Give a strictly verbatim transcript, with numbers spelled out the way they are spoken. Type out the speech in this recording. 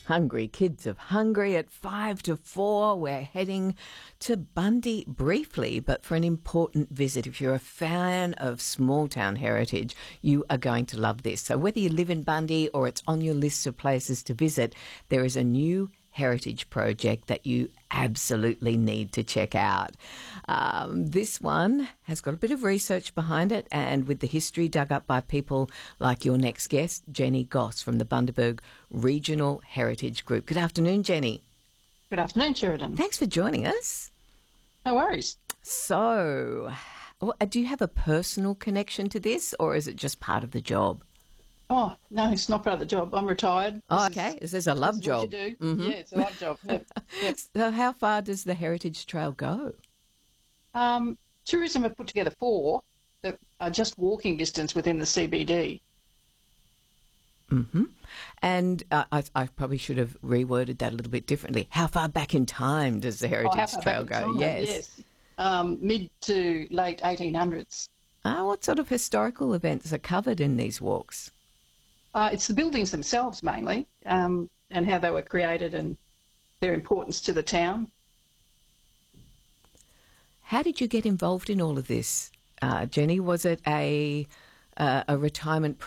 Hungry Kids of Hungry at five to four. We're heading to Bundy briefly, but for an important visit. If you're a fan of small town heritage, you are going to love this. So whether you live in Bundy or it's on your list of places to visit, there is a new heritage project that you absolutely need to check out. Um, this one has got a bit of research behind it, and with the history dug up by people like your next guest, Jenny Goss from the Bundaberg Regional Heritage Group. Good afternoon, Jenny. Good afternoon, Sheridan. Thanks for joining us. No worries. So, do you have a personal connection to this, or is it just part of the job? Oh, no, it's not part of the job. I'm retired. Oh, this okay. Is, this is a love this is job. What you do. Mm-hmm. Yeah, it's a love job. Yep. Yep. So how far does the Heritage Trail go? Um, tourism have put together four that are just walking distance within the C B D. Mm-hmm. And uh, I, I probably should have reworded that a little bit differently. How far back in time does the Heritage oh, Trail go? Time? Yes. Yes. Um, mid to late eighteen hundreds. Ah, what sort of historical events are covered in these walks? Uh, it's the buildings themselves mainly, um, and how they were created and their importance to the town. How did you get involved in all of this, uh, Jenny? Was it a uh, a retirement